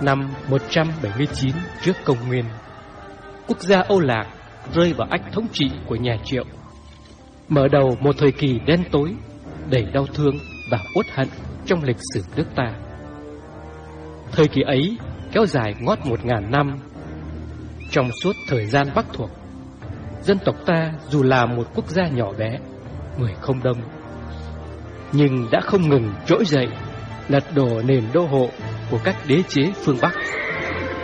Năm 179 trước công nguyên, quốc gia Âu Lạc rơi vào ách thống trị của nhà Triệu, mở đầu một thời kỳ đen tối, đầy đau thương và uất hận trong lịch sử nước ta. Thời kỳ ấy kéo dài ngót 1000 năm. Trong suốt thời gian Bắc thuộc, dân tộc ta dù là một quốc gia nhỏ bé, người không đông, nhưng đã không ngừng trỗi dậy, lật đổ nền đô hộ của các đế chế phương Bắc.